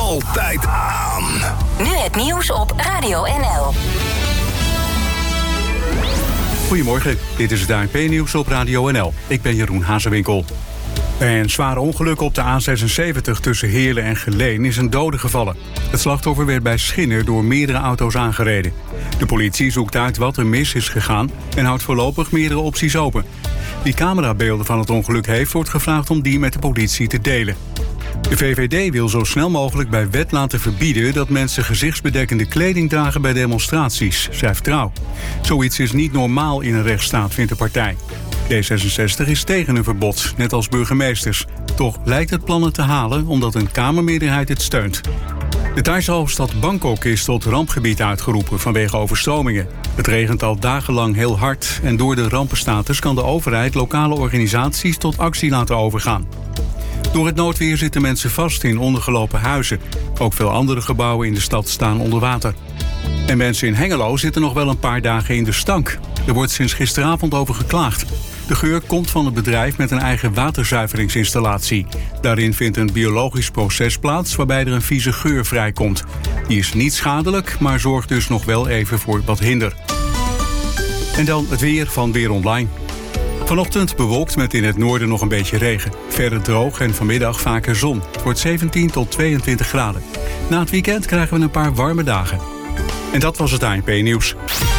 altijd aan. Nu het nieuws op Radio NL. Goedemorgen, dit is het ANP-nieuws op Radio NL. Ik ben Jeroen Hazewinkel. Bij een zware ongeluk op de A76 tussen Heerlen en Geleen is een dode gevallen. Het slachtoffer werd bij Schinner door meerdere auto's aangereden. De politie zoekt uit wat er mis is gegaan en houdt voorlopig meerdere opties open. Wie camerabeelden van het ongeluk heeft, wordt gevraagd om die met de politie te delen. De VVD wil zo snel mogelijk bij wet laten verbieden dat mensen gezichtsbedekkende kleding dragen bij demonstraties, schrijft Trouw. Zoiets is niet normaal in een rechtsstaat, vindt de partij. D66 is tegen een verbod, net als burgemeesters. Toch lijkt het plannen te halen omdat een Kamermeerderheid het steunt. De Thaise hoofdstad Bangkok is tot rampgebied uitgeroepen vanwege overstromingen. Het regent al dagenlang heel hard en door de rampenstatus kan de overheid lokale organisaties tot actie laten overgaan. Door het noodweer zitten mensen vast in ondergelopen huizen. Ook veel andere gebouwen in de stad staan onder water. En mensen in Hengelo zitten nog wel een paar dagen in de stank. Er wordt sinds gisteravond over geklaagd. De geur komt van het bedrijf met een eigen waterzuiveringsinstallatie. Daarin vindt een biologisch proces plaats waarbij er een vieze geur vrijkomt. Die is niet schadelijk, maar zorgt dus nog wel even voor wat hinder. En dan het weer van Weer Online. Vanochtend bewolkt met in het noorden nog een beetje regen. Verder droog en vanmiddag vaker zon. Het wordt 17 tot 22 graden. Na het weekend krijgen we een paar warme dagen. En dat was het ANP-nieuws.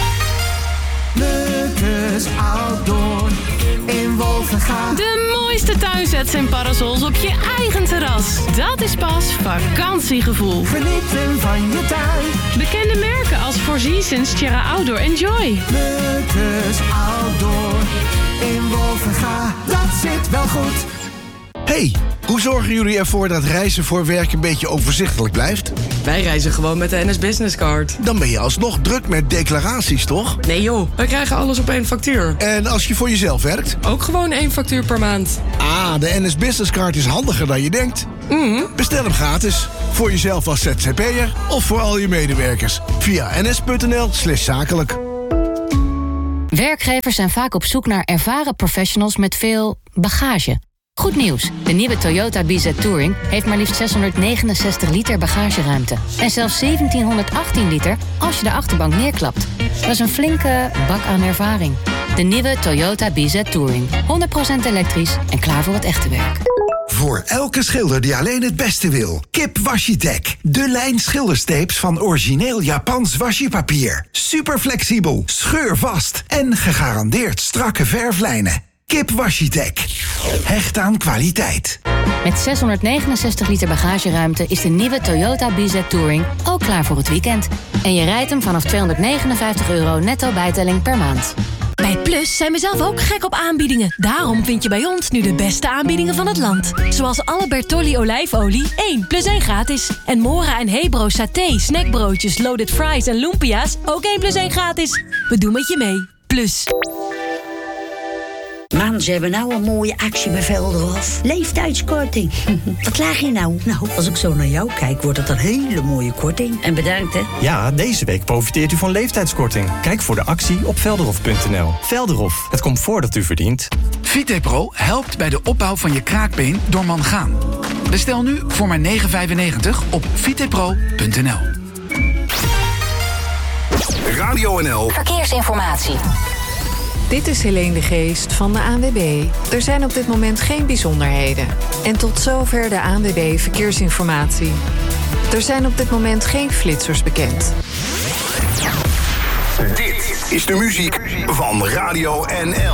Lucas Outdoor in Wolvenga. De mooiste tuinsets en parasols op je eigen terras. Dat is pas vakantiegevoel. Genieten van je tuin. Bekende merken als Four Seasons, Terra Outdoor en Joy. Lucas Outdoor in Wolvenga. Dat zit wel goed. Hey, hoe zorgen jullie ervoor dat reizen voor werk een beetje overzichtelijk blijft? Wij reizen gewoon met de NS Business Card. Dan ben je alsnog druk met declaraties, toch? Nee joh, wij krijgen alles op één factuur. En als je voor jezelf werkt? Ook gewoon 1 factuur per maand. Ah, de NS Business Card is handiger dan je denkt. Bestel hem gratis. Voor jezelf als ZZP'er of voor al je medewerkers. Via ns.nl/zakelijk. Werkgevers zijn vaak op zoek naar ervaren professionals met veel bagage. Goed nieuws, de nieuwe Toyota BZ Touring heeft maar liefst 669 liter bagageruimte. En zelfs 1718 liter als je de achterbank neerklapt. Dat is een flinke bak aan ervaring. De nieuwe Toyota BZ Touring. 100% elektrisch en klaar voor het echte werk. Voor elke schilder die alleen het beste wil. Kip Washi-Tech. De lijn schilderstapes van origineel Japans washipapier. Super flexibel, scheurvast en gegarandeerd strakke verflijnen. Kip Washi-Tech. Hecht aan kwaliteit. Met 669 liter bagageruimte is de nieuwe Toyota BZ Touring ook klaar voor het weekend. En je rijdt hem vanaf €259 netto bijtelling per maand. Bij Plus zijn we zelf ook gek op aanbiedingen. Daarom vind je bij ons nu de beste aanbiedingen van het land. Zoals alle Bertolli olijfolie, 1 plus 1 gratis. En Mora en Hebro saté, snackbroodjes, loaded fries en lumpia's, ook 1 plus 1 gratis. We doen met je mee. Plus. Man, ze hebben nou een mooie actie bij Velderhof. Leeftijdskorting. Wat laag je nou? Nou, als ik zo naar jou kijk, wordt het een hele mooie korting. En bedankt, hè? Ja, deze week profiteert u van leeftijdskorting. Kijk voor de actie op velderhof.nl. Velderhof, het comfort dat u verdient. VitePro helpt bij de opbouw van je kraakbeen door mangaan. Bestel nu voor maar €9,95 op vitepro.nl. Radio NL Verkeersinformatie. Dit is Helene de Geest van de ANWB. Er zijn op dit moment geen bijzonderheden. En tot zover de ANWB Verkeersinformatie. Er zijn op dit moment geen flitsers bekend. Dit is de muziek van Radio NL.